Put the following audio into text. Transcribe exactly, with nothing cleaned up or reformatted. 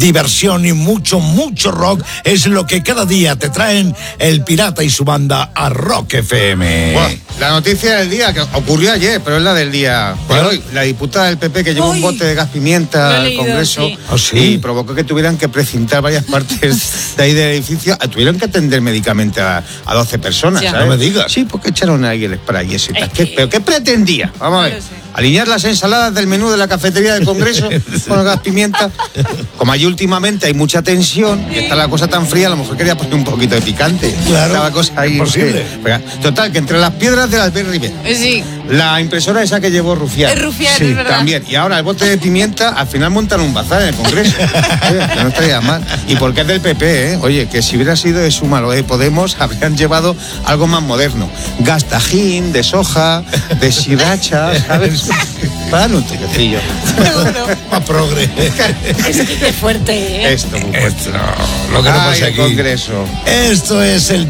diversión y mucho, mucho rock es lo que cada día te traen El Pirata y su banda a Rock F M. Bueno, la noticia del día, que ocurrió ayer, pero es la del día de hoy. La diputada del P P que llevó Uy, un bote de gas pimienta al leído, Congreso sí. ¿Oh, sí? y provocó que tuvieran que precintar varias partes de ahí del edificio. Tuvieron que atender médicamente a, a doce personas, ¿sabes? No me digas. Sí, porque echaron a alguien para y eso. Es ¿Qué, que... ¿Pero qué pretendía? Vamos a ver. Alinear las ensaladas del menú de la cafetería del Congreso con el gas pimienta. Como allí últimamente hay mucha tensión, que está la cosa tan fría, a lo mejor quería poner un poquito de picante. Claro, la cosa ahí, posible. Sí. Total, que entre las piedras de Albert Rivera, sí. la impresora esa que llevó Rufián, es Rufián, sí, es verdad. también, y ahora el bote de pimienta, al final montan un bazar en el Congreso. Oye, que no estaría mal. Y porque es del P P, ¿eh? Oye, que si hubiera sido de Suma o de Podemos, habrían llevado algo más moderno. Gas Tajín, de soja, de sriracha, ¿sabes? Para un toquecillo. Más progre. Es que qué fuerte, ¿eh? Esto muy fuerte. Esto, lo que no Ay, pasa aquí. Congreso. Esto es el